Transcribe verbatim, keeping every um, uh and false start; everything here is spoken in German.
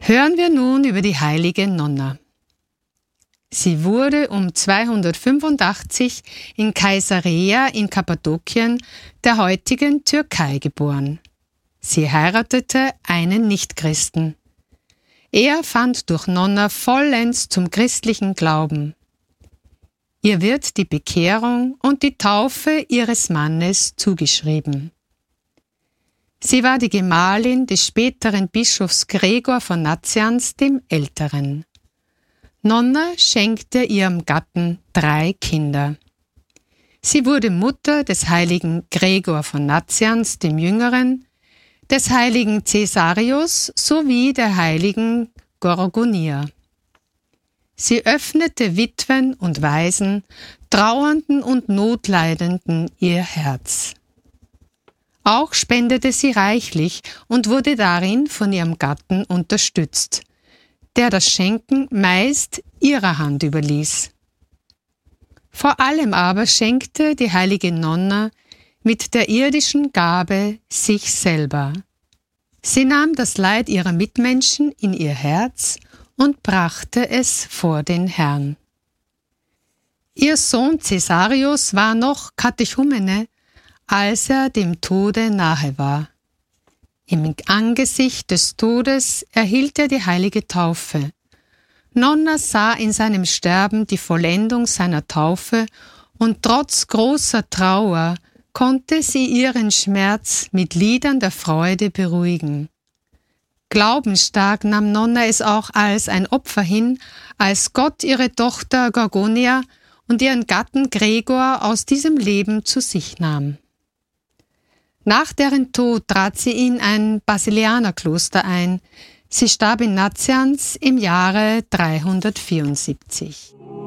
Hören wir nun über die heilige Nonna. Sie wurde um zweihundertfünfundachtzig in Caesarea in Kappadokien, der heutigen Türkei, geboren. Sie heiratete einen Nichtchristen. Er fand durch Nonna vollends zum christlichen Glauben. Ihr wird die Bekehrung und die Taufe ihres Mannes zugeschrieben. Sie war die Gemahlin des späteren Bischofs Gregor von Nazianz dem Älteren. Nonna schenkte ihrem Gatten drei Kinder. Sie wurde Mutter des heiligen Gregor von Nazianz dem Jüngeren, des heiligen Cäsarius sowie der heiligen Gorgonia. Sie öffnete Witwen und Waisen, Trauernden und Notleidenden ihr Herz. Auch spendete sie reichlich und wurde darin von ihrem Gatten unterstützt, der das Schenken meist ihrer Hand überließ. Vor allem aber schenkte die heilige Nonna mit der irdischen Gabe sich selber. Sie nahm das Leid ihrer Mitmenschen in ihr Herz und brachte es vor den Herrn. Ihr Sohn Cäsarius war noch Katechumene, als er dem Tode nahe war. Im Angesicht des Todes erhielt er die heilige Taufe. Nonna sah in seinem Sterben die Vollendung seiner Taufe und trotz großer Trauer konnte sie ihren Schmerz mit Liedern der Freude beruhigen. Glaubensstark nahm Nonna es auch als ein Opfer hin, als Gott ihre Tochter Gorgonia und ihren Gatten Gregor aus diesem Leben zu sich nahm. Nach deren Tod trat sie in ein Basilianerkloster ein. Sie starb in Nazianz im Jahre dreihundertvierundsiebzig.